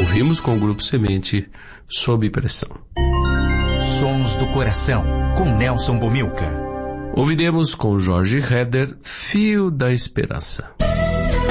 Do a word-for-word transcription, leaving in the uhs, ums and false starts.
Ouvimos com o Grupo Semente, Sob Pressão. Sons do Coração, com Nelson Bomilca. Ouviremos com Jorge Heder, Fio da Esperança.